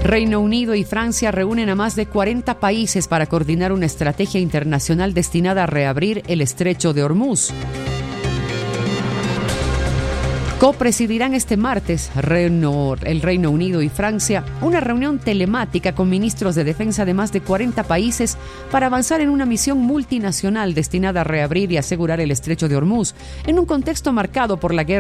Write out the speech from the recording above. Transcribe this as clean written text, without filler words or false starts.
Reino Unido y Francia reúnen a más de 40 países para coordinar una estrategia internacional destinada a reabrir el estrecho de Hormuz. Copresidirán este martes el Reino Unido y Francia una reunión telemática con ministros de defensa de más de 40 países para avanzar en una misión multinacional destinada a reabrir y asegurar el estrecho de Hormuz en un contexto marcado por la guerra